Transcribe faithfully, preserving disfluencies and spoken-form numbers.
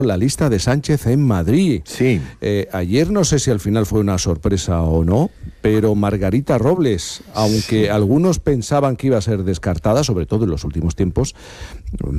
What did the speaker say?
la lista de Sánchez en Madrid. Sí. Eh, ayer no sé si al final fue una sorpresa o no, pero Margarita Robles, aunque sí. algunos pensaban que iba a ser descartada, sobre todo en los últimos tiempos,